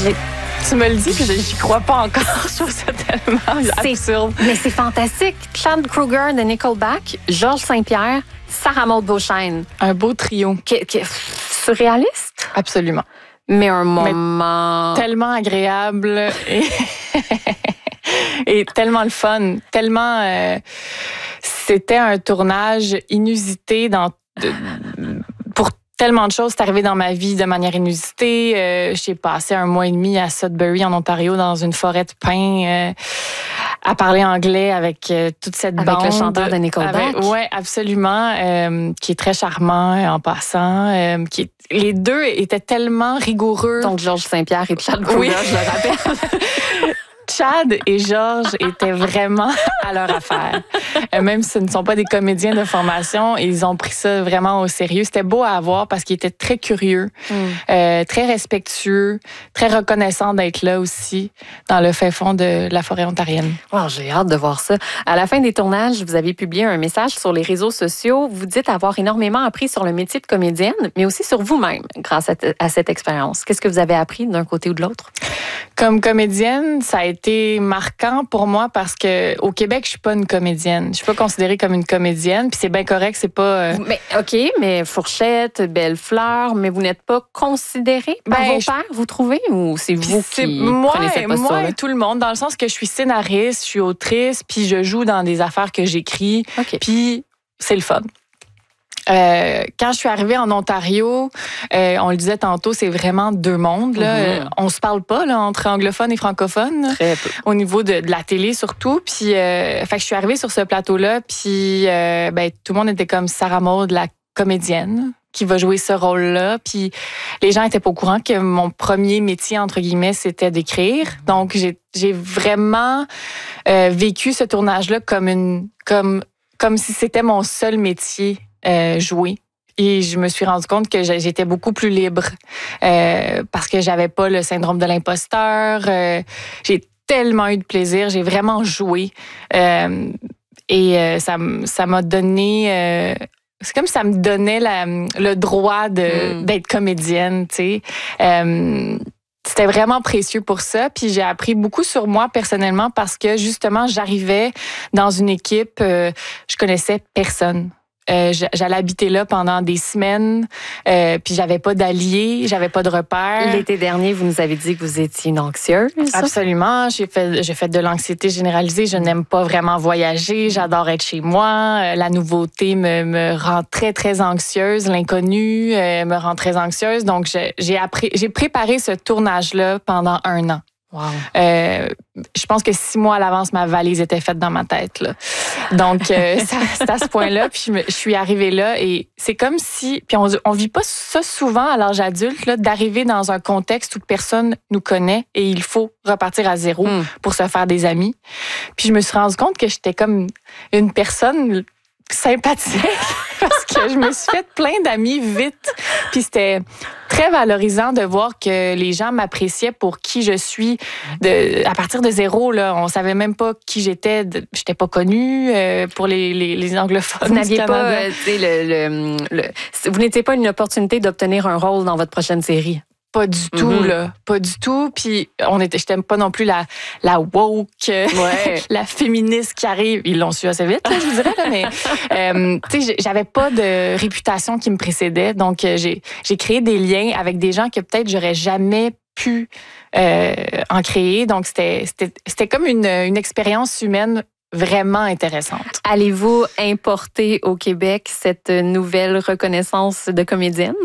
Tu me le dis, puis j'y crois pas encore. Je trouve ça tellement absurde. Mais c'est fantastique. Chad Kroeger de Nickelback, Georges Saint-Pierre, Sarah Maud Beauchesne. Un beau trio. Surréaliste? Absolument. Mais un moment... Tellement agréable et tellement le fun. Tellement... c'était un tournage inusité pour tellement de choses. C'est arrivé dans ma vie de manière inusitée. J'ai passé 1 mois et demi à Sudbury, en Ontario, dans une forêt de pins, à parler anglais avec toute cette bande. Avec le chanteur de Nickelback. Oui, absolument. Qui est très charmant en passant. Les deux étaient tellement rigoureux. Donc, Georges Saint-Pierre et Chad Kroeger, je le rappelle. Chad et Georges étaient vraiment à leur affaire. Même si ce ne sont pas des comédiens de formation, ils ont pris ça vraiment au sérieux. C'était beau à voir parce qu'ils étaient très curieux, très respectueux, très reconnaissants d'être là aussi, dans le fin fond de la forêt ontarienne. Wow, j'ai hâte de voir ça. À la fin des tournages, vous avez publié un message sur les réseaux sociaux. Vous dites avoir énormément appris sur le métier de comédienne, mais aussi sur vous-même grâce à cette expérience. Qu'est-ce que vous avez appris d'un côté ou de l'autre? Comme comédienne, ça a été marquant pour moi parce que au Québec, je suis pas une comédienne. Je suis pas considérée comme une comédienne, puis c'est bien correct, c'est pas... Mais OK, mais Fourchette, Belle Fleur, mais vous n'êtes pas considérée par vos pairs, vous trouvez, ou c'est vous qui prenez cette posture-là? Moi et tout le monde, dans le sens que je suis scénariste, je suis autrice, puis je joue dans des affaires que j'écris, puis c'est le fun. Quand je suis arrivée en Ontario, on le disait tantôt, c'est vraiment 2 mondes. Là. On se parle pas là, entre anglophones et francophones. Très peu. Au niveau de la télé surtout. Puis, fait que je suis arrivée sur ce plateau-là, puis tout le monde était comme Sarah Maud, la comédienne qui va jouer ce rôle-là. Puis les gens étaient pas au courant que mon premier métier, entre guillemets, c'était d'écrire. Donc, j'ai vraiment vécu ce tournage-là comme si c'était mon seul métier. Jouer. Et je me suis rendu compte que j'étais beaucoup plus libre parce que j'avais pas le syndrome de l'imposteur. J'ai tellement eu de plaisir. J'ai vraiment joué. Et ça m'a donné... c'est comme si ça me donnait le droit d'être comédienne, tu sais. C'était vraiment précieux pour ça. Puis j'ai appris beaucoup sur moi personnellement parce que justement, j'arrivais dans une équipe, je connaissais personne. J'allais habiter là pendant des semaines, puis j'avais pas d'alliés, j'avais pas de repères. L'été dernier, vous nous avez dit que vous étiez une anxieuse. Absolument. J'ai fait de l'anxiété généralisée. Je n'aime pas vraiment voyager. J'adore être chez moi. La nouveauté me rend très, très anxieuse. L'inconnu me rend très anxieuse. Donc, j'ai préparé ce tournage-là pendant 1 an. Wow. Je pense que 6 mois à l'avance, ma valise était faite dans ma tête. Là. Donc, c'est à ce point-là. Puis je suis arrivée là et c'est comme si... Puis on vit pas ça souvent à l'âge adulte, là, d'arriver dans un contexte où personne nous connaît et il faut repartir à zéro pour se faire des amis. Puis je me suis rendu compte que j'étais comme une personne sympathique parce que je me suis fait plein d'amis vite. Puis c'était très valorisant de voir que les gens m'appréciaient pour qui je suis à partir de zéro. Là, on savait même pas qui j'étais. J'étais pas connue pour les anglophones. Vous n'aviez pas, vous n'étiez pas une opportunité d'obtenir un rôle dans votre prochaine série. Pas du tout, là. Pas du tout. Puis, j'étais pas non plus la woke, la féministe qui arrive. Ils l'ont su assez vite, là, je vous dirais, là, mais, tu sais, j'avais pas de réputation qui me précédait. Donc, j'ai créé des liens avec des gens que peut-être j'aurais jamais pu en créer. Donc, c'était comme une expérience humaine vraiment intéressante. Allez-vous importer au Québec cette nouvelle reconnaissance de comédienne?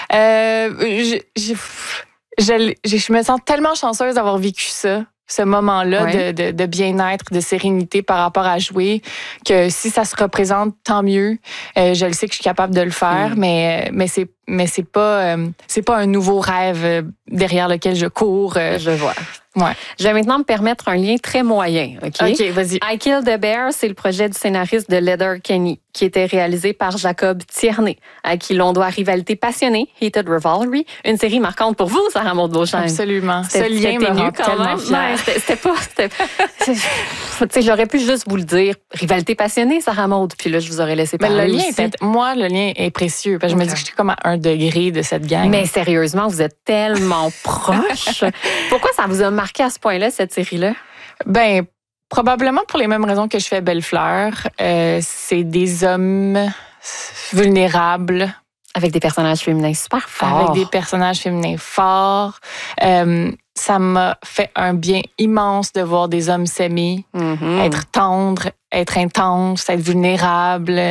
Je me sens tellement chanceuse d'avoir vécu ça, ce moment-là de bien-être, de sérénité par rapport à jouer, que si ça se représente, tant mieux. Je le sais que je suis capable de le faire, mais c'est pas un nouveau rêve derrière lequel je cours. Je vois. Ouais. Je vais maintenant me permettre un lien très moyen. OK, vas-y. I Killed a Bear, c'est le projet du scénariste de Letterkenny, qui était réalisé par Jacob Tierney, à qui l'on doit Rivalité passionnée, Heated Rivalry, une série marquante pour vous, Sarah Maud Beauchesne. Absolument. Ce lien me rend tellement fière. C'était pas... Tu sais, j'aurais pu juste vous le dire, Rivalité passionnée, Sarah Maud, puis là, je vous aurais laissé parler le lien le lien est précieux. Parce que je me dis que j'étais comme un degré de cette gang. Mais sérieusement, vous êtes tellement proches. Pourquoi ça vous a marqué à ce point-là, cette série-là? Ben, probablement pour les mêmes raisons que je fais Belle Fleur. C'est des hommes vulnérables. Avec des personnages féminins super forts. Avec des personnages féminins forts. Ça m'a fait un bien immense de voir des hommes s'aimer, être tendres, être intenses, être vulnérables.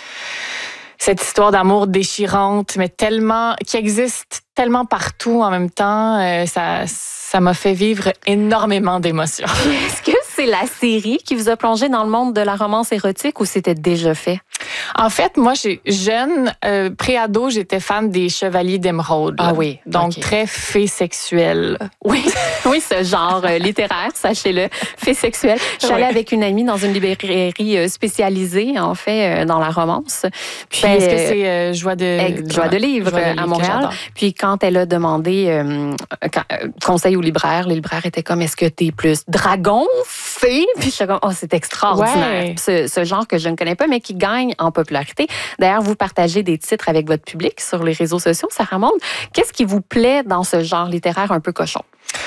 Cette histoire d'amour déchirante, mais tellement qui existe tellement partout en même temps, ça m'a fait vivre énormément d'émotions. Est-ce que c'est la série qui vous a plongé dans le monde de la romance érotique ou c'était déjà fait? En fait, moi, jeune, pré-ado, j'étais fan des Chevaliers d'Émeraude. Ah oui. Donc, très fée sexuelle. Oui, oui, ce genre littéraire, sachez-le, fée sexuelle. Je suis allée avec une amie dans une librairie spécialisée, en fait, dans la romance. Puis, est-ce que c'est Joie de livre à Montréal? Puis quand elle a demandé conseil aux libraires, les libraires étaient comme, est-ce que t'es plus dragon, fée? Puis je suis comme, oh, c'est extraordinaire. Ouais. Ce genre que je ne connais pas, mais qui gagne en popularité. D'ailleurs, vous partagez des titres avec votre public sur les réseaux sociaux, Sarah Maud. Qu'est-ce qui vous plaît dans ce genre littéraire un peu cochon?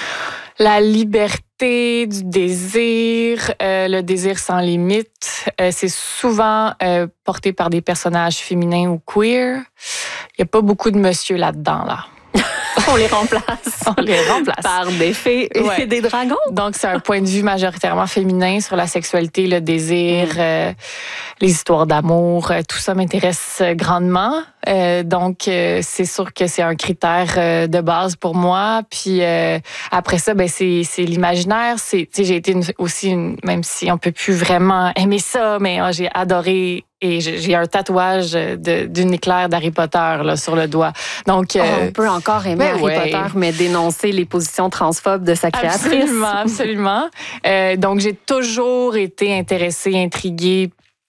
La liberté du désir, le désir sans limite. C'est souvent porté par des personnages féminins ou queer. Il n'y a pas beaucoup de monsieur là-dedans, là. On les remplace. On les remplace. Par des fées et des dragons. Donc, c'est un point de vue majoritairement féminin sur la sexualité, le désir, les histoires d'amour. Tout ça m'intéresse grandement. Donc, c'est sûr que c'est un critère de base pour moi. Puis après ça, ben c'est l'imaginaire. J'ai été même si on peut plus vraiment aimer ça, mais j'ai adoré. Et j'ai un tatouage d'une éclair d'Harry Potter là, sur le doigt. Donc, on peut encore aimer Harry Potter, mais dénoncer les positions transphobes de sa créatrice. Absolument, absolument. Donc, j'ai toujours été intéressée, intriguée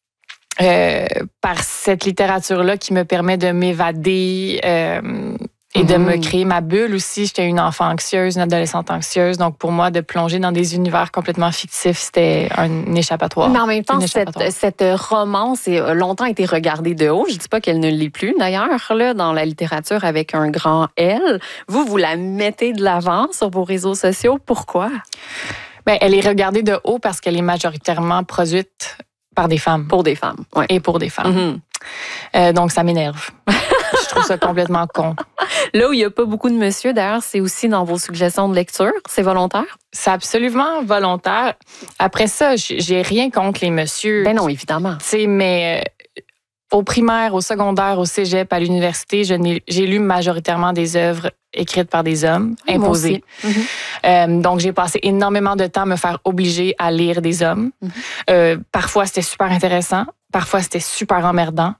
par cette littérature-là qui me permet de m'évader et de me créer ma bulle aussi. J'étais une enfant anxieuse, une adolescente anxieuse. Donc, pour moi, de plonger dans des univers complètement fictifs, c'était un échappatoire. Mais en même temps, cette romance a longtemps été regardée de haut. Je ne dis pas qu'elle ne l'est plus, d'ailleurs, là, dans la littérature avec un grand L. Vous la mettez de l'avant sur vos réseaux sociaux. Pourquoi? Bien, elle est regardée de haut parce qu'elle est majoritairement produite par des femmes. Pour des femmes, oui. Et pour des femmes. Donc, ça m'énerve. Je trouve ça complètement con. Là où il n'y a pas beaucoup de monsieur, d'ailleurs, c'est aussi dans vos suggestions de lecture. C'est volontaire? C'est absolument volontaire. Après ça, j'ai rien contre les messieurs. Ben non, évidemment. Mais au primaire, au secondaire, au cégep, à l'université, j'ai lu majoritairement des œuvres écrites par des hommes, imposées. Donc, j'ai passé énormément de temps à me faire obliger à lire des hommes. Parfois, c'était super intéressant. Parfois, c'était super emmerdant.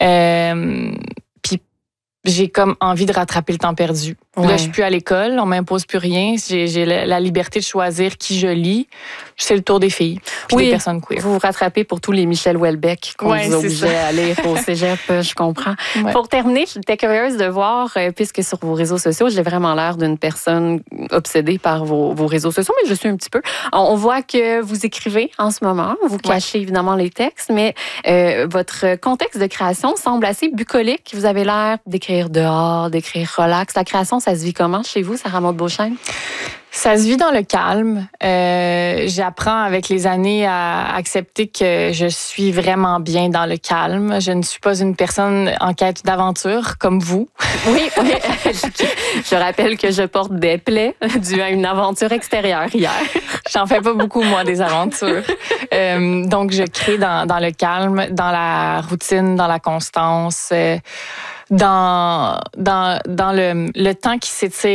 Puis, j'ai comme envie de rattraper le temps perdu. Là, je suis plus à l'école, on m'impose plus rien. J'ai la liberté de choisir qui je lis. C'est le tour des filles, puis des personnes queer. Vous vous rattrapez pour tous les Michel Houellebecq qu'on vous obligeait à lire au cégep, je comprends. Ouais. Pour terminer, j'étais curieuse de voir, puisque sur vos réseaux sociaux, j'ai vraiment l'air d'une personne obsédée par vos réseaux sociaux, mais je suis un petit peu. On voit que vous écrivez en ce moment, vous cachez évidemment les textes, mais votre contexte de création semble assez bucolique. Vous avez l'air d'écrire dehors, d'écrire relax. La création, ça se vit comment chez vous, Sarah Maud Beauchesne? Ça se vit dans le calme. J'apprends avec les années à accepter que je suis vraiment bien dans le calme. Je ne suis pas une personne en quête d'aventure comme vous. Oui. Je rappelle que je porte des plaies dues à une aventure extérieure hier. J'en fais pas beaucoup, moi, des aventures. Donc, je crée dans le calme, dans la routine, dans la constance, dans le temps qui s'étire